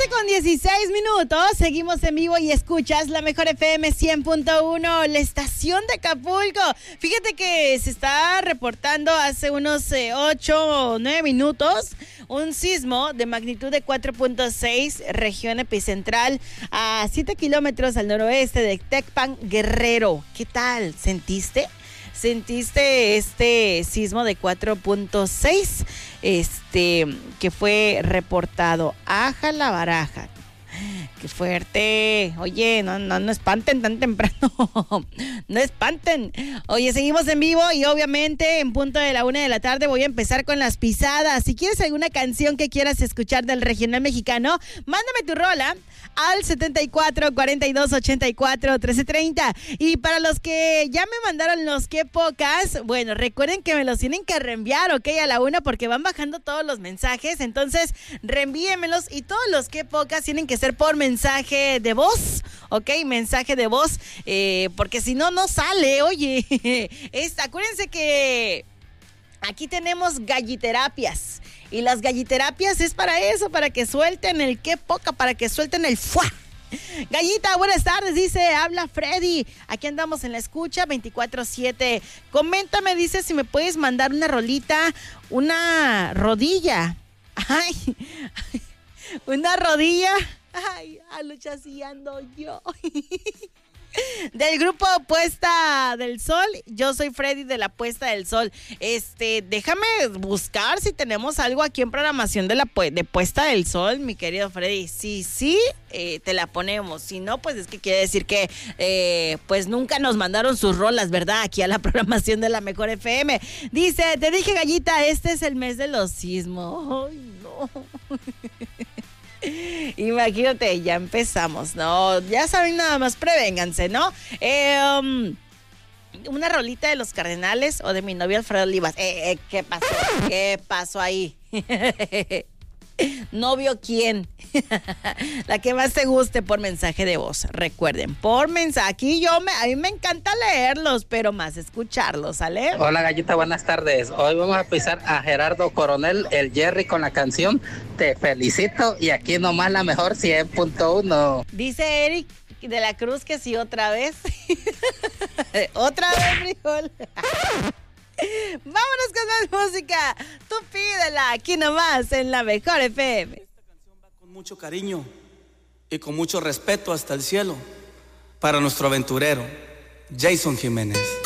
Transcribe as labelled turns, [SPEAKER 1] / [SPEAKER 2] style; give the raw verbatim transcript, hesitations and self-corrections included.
[SPEAKER 1] once con dieciséis minutos, seguimos en vivo y escuchas la mejor F M cien punto uno, la estación de Acapulco. Fíjate que se está reportando hace unos eh, ocho o nueve minutos un sismo de magnitud de cuatro punto seis, región epicentral a siete kilómetros al noroeste de Tecpan, Guerrero. ¿Qué tal? ¿Sentiste? ¿Sentiste este sismo de cuatro punto seis este, que fue reportado? ¡Aja la baraja! ¡Qué fuerte! Oye, no, no, no espanten tan temprano. No espanten. Oye, seguimos en vivo y obviamente en punto de la una de la tarde voy a empezar con las pisadas. Si quieres alguna canción que quieras escuchar del regional mexicano, mándame tu rola al setenta y cuatro, cuarenta y dos, ochenta y cuatro, trece treinta. Y para los que ya me mandaron los que pocas, bueno, recuerden que me los tienen que reenviar, ¿ok? A la una, porque van bajando todos los mensajes. Entonces, reenvíemelos y todos los que pocas tienen que ser por mensaje de voz, ¿ok? Mensaje de voz, eh, porque si no, no sale, oye. Esta, acuérdense que aquí tenemos galliterapias. Y las galliterapias es para eso, para que suelten el qué poca, para que suelten el fuá. Gallita, buenas tardes, dice, habla Freddy. Aquí andamos en la escucha veinticuatro siete. Coméntame, dice, si me puedes mandar una rolita, una rodilla. Ay, una rodilla. Ay, a lucha así ando yo. Del grupo Puesta del Sol, yo soy Freddy de la Puesta del Sol. Este, déjame buscar si tenemos algo aquí en programación de la de Puesta del Sol, mi querido Freddy. Sí, sí, eh, te la ponemos. Si no, pues es que quiere decir que eh, pues nunca nos mandaron sus rolas, ¿verdad? Aquí a la programación de la mejor F M. Dice, te dije, Gallita, este es el mes de los sismos. Ay, no. Imagínate, ya empezamos, ¿no? Ya saben, nada más prevénganse, ¿no? Eh, um, una rolita de los Cardenales o de mi novio Alfredo Olivas. Eh, eh, ¿Qué pasó? ¿Qué pasó ahí? ¿Novio quién? La que más te guste por mensaje de voz. Recuerden, por mensaje. Aquí yo me, a mí me encanta leerlos, pero más escucharlos, ¿sale?
[SPEAKER 2] Hola, Gallita, buenas tardes. Hoy vamos a pisar a Gerardo Coronel, el Jerry, con la canción Te Felicito, y aquí nomás la mejor cien punto uno.
[SPEAKER 1] Dice Eric de la Cruz que sí, otra vez. Otra vez, frijol. Vámonos con más música. Tú pídela aquí nomás en la mejor F M.
[SPEAKER 3] Esta canción va con mucho cariño y con mucho respeto hasta el cielo para nuestro aventurero Jason Jiménez.